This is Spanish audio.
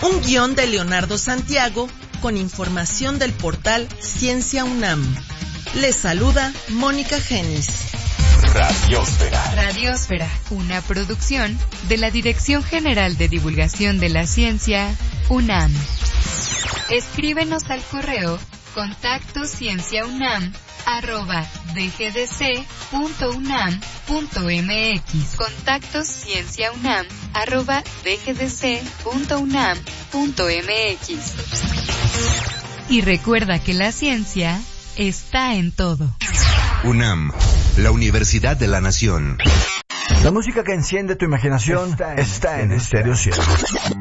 Un guión de Leonardo Santiago con información del portal Ciencia UNAM. Les saluda Mónica Genis. Radiósfera. Radiósfera, una producción de la Dirección General de Divulgación de la Ciencia, UNAM. Escríbenos al correo contactoscienciaunam@dgdc.unam.mx. contactoscienciaunam@dgdc.unam.mx. Y recuerda que la ciencia está en todo. UNAM, la Universidad de la Nación. La música que enciende tu imaginación está en Estéreo 100.